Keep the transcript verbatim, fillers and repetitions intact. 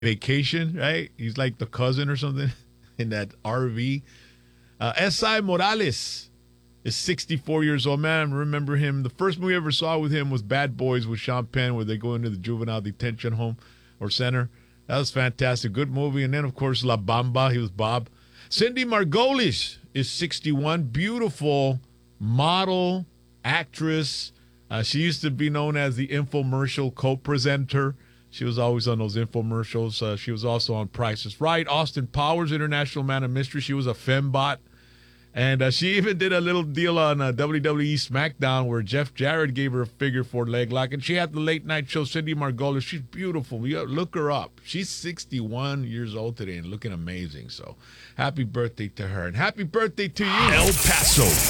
vacation, right? He's like the cousin or something in that R V. Uh, Esai Morales is sixty-four years old. Man, I remember him. The first movie I ever saw with him was Bad Boys with Sean Penn, where they go into the juvenile detention home or center. That was fantastic. Good movie. And then, of course, La Bamba. He was Bob. Cindy Margolis is sixty-one. Beautiful model, actress. Uh, she used to be known as the infomercial co-presenter. She was always on those infomercials. Uh, she was also on Price is Right. Austin Powers, International Man of Mystery. She was a fembot. And uh, she even did a little deal on uh, W W E SmackDown where Jeff Jarrett gave her a figure four leg lock. And she had the late night show, Cindy Margolis. She's beautiful. You look her up. She's sixty-one years old today and looking amazing. So happy birthday to her. And happy birthday to you. El Paso